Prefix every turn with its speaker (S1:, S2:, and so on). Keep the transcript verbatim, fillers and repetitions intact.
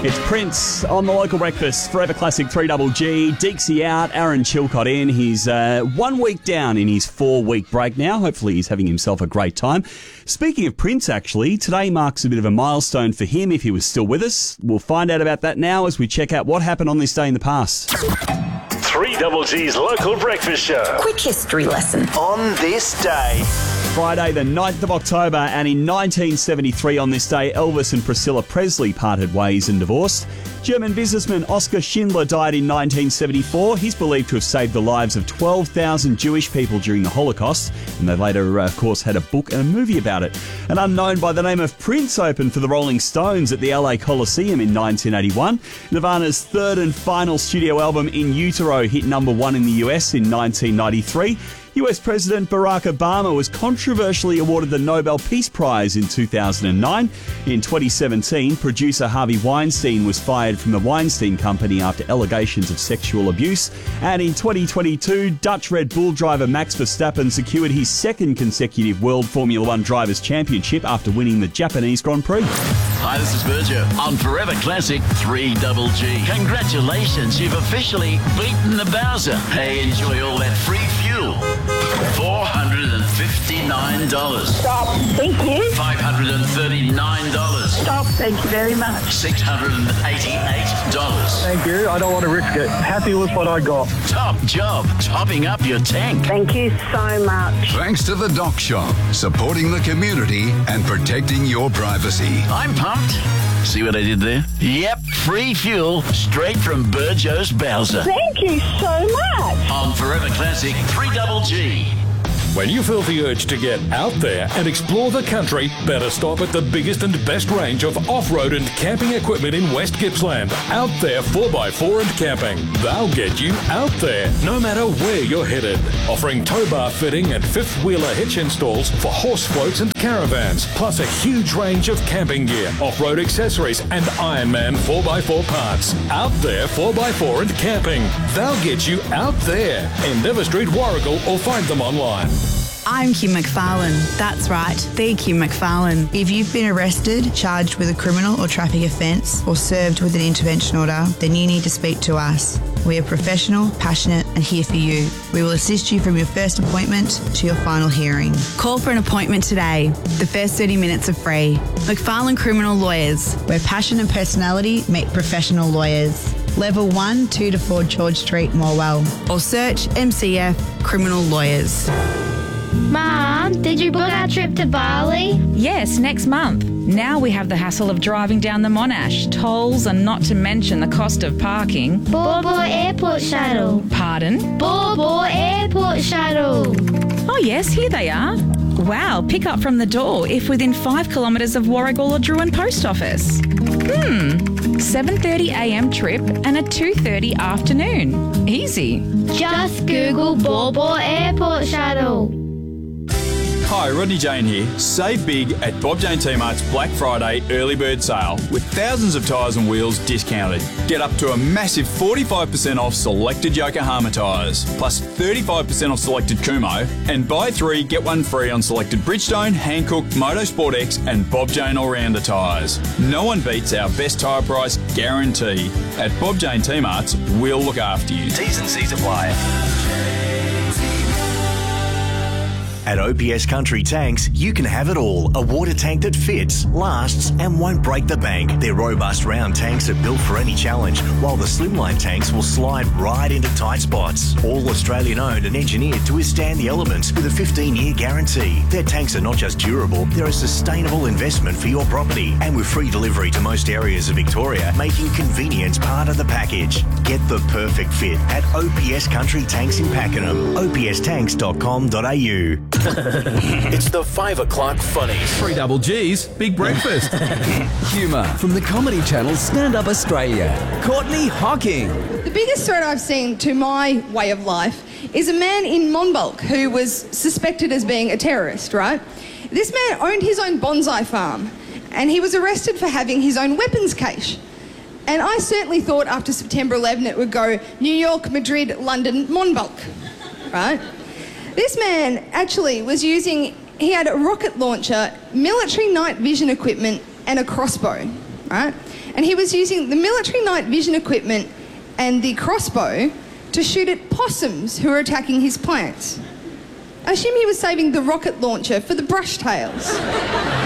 S1: It's Prince on the local breakfast. Forever Classic three double G. Deeksy out. Aaron Chilcott in. He's uh, one week down in his four-week break now. Hopefully he's having himself a great time. Speaking of Prince, actually, today marks a bit of a milestone for him if he was still with us. We'll find out about that now as we check out what happened on this day in the past.
S2: three double G's local breakfast show.
S3: Quick history lesson.
S2: On this day.
S1: Friday the ninth of October, and in nineteen seventy-three on this day, Elvis and Priscilla Presley parted ways and divorced. German businessman Oskar Schindler died in nineteen seventy-four. He's believed to have saved the lives of twelve thousand Jewish people during the Holocaust, and they later, uh, of course, had a book and a movie about it. An unknown by the name of Prince opened for the Rolling Stones at the L A Coliseum in nineteen eighty-one. Nirvana's third and final studio album, In Utero, hit number one in the U S in nineteen ninety-three. U S President Barack Obama was controversially awarded the Nobel Peace Prize in two thousand nine. In twenty seventeen, producer Harvey Weinstein was fired from the Weinstein Company after allegations of sexual abuse. And in twenty twenty-two, Dutch Red Bull driver Max Verstappen secured his second consecutive World Formula One Drivers' Championship after winning the Japanese Grand Prix.
S4: Hi, this is Virgil on Forever Classic three double G. Congratulations, you've officially beaten the Bowser. Hey, enjoy all that free fuel. four hundred fifty-nine dollars.
S5: Stop. Thank you.
S4: five hundred thirty-nine dollars.
S5: Stop. Thank you very much.
S4: six hundred eighty-eight dollars.
S6: Thank you. I don't want to risk it. Happy with what I got.
S4: Top job, topping up your tank.
S5: Thank you so much.
S7: Thanks to the Dock Shop, supporting the community and protecting your privacy.
S4: I'm pumped. See what I did there? Yep, free fuel straight from Burjo's Bowser.
S5: Thank you so much.
S4: On Forever Classic three double G.
S8: When you feel the urge to get out there and explore the country, better stop at the biggest and best range of off-road and camping equipment in West Gippsland. Out There four by four and Camping. They'll get you out there, no matter where you're headed. Offering tow bar fitting and fifth-wheeler hitch installs for horse floats and caravans, plus a huge range of camping gear, off-road accessories and Ironman four by four parts. Out There four by four and Camping. They'll get you out there. Endeavour Street, Warragul, or find them online.
S9: I'm Kim McFarlane. That's right, the Kim McFarlane. If you've been arrested, charged with a criminal or traffic offence, or served with an intervention order, then you need to speak to us. We are professional, passionate and here for you. We will assist you from your first appointment to your final hearing. Call for an appointment today. The first thirty minutes are free. McFarlane Criminal Lawyers, where passion and personality meet professional lawyers. Level one, two to four George Street, Morwell. Or search M C F Criminal Lawyers.
S10: Mum, did you book our trip to Bali?
S11: Yes, next month. Now we have the hassle of driving down the Monash, tolls and not to mention the cost of parking.
S10: Baw Baw Airport Shuttle.
S11: Pardon?
S10: Baw Baw Airport Shuttle.
S11: Oh yes, here they are. Wow, pick up from the door if within five kilometres of Warragul or Druin Post Office. Hmm, seven thirty a m trip and a two thirty afternoon. Easy.
S10: Just Google Baw Baw Airport Shuttle.
S12: Hi, Rodney Jane here. Save big at Bob Jane T-Mart's Black Friday early bird sale with thousands of tyres and wheels discounted. Get up to a massive forty-five percent off selected Yokohama tyres, plus thirty-five percent off selected Kumo, and buy three, get one free on selected Bridgestone, Hankook, Motorsport X and Bob Jane All-Rounder tyres. No one beats our best tyre price guarantee. At Bob Jane T-Mart's, we'll look after you.
S4: T's and C's apply.
S13: At O P S Country Tanks, you can have it all. A water tank that fits, lasts and won't break the bank. Their robust round tanks are built for any challenge, while the slimline tanks will slide right into tight spots. All Australian owned and engineered to withstand the elements with a fifteen year guarantee. Their tanks are not just durable, they're a sustainable investment for your property. And with free delivery to most areas of Victoria, making convenience part of the package. Get the perfect fit at O P S Country Tanks in Pakenham. o p s tanks dot com dot a u.
S4: It's the five o'clock funnies.
S14: three double G's Big Breakfast. Humour from the Comedy Channel's Stand Up Australia. Courtney Hocking.
S15: The biggest threat I've seen to my way of life is a man in Monbulk who was suspected as being a terrorist, right? This man owned his own bonsai farm and he was arrested for having his own weapons cache. And I certainly thought after September eleventh it would go New York, Madrid, London, Monbulk, right? This man actually was using, he had a rocket launcher, military night vision equipment and a crossbow, right? And he was using the military night vision equipment and the crossbow to shoot at possums who were attacking his plants. I assume he was saving the rocket launcher for the brush tails.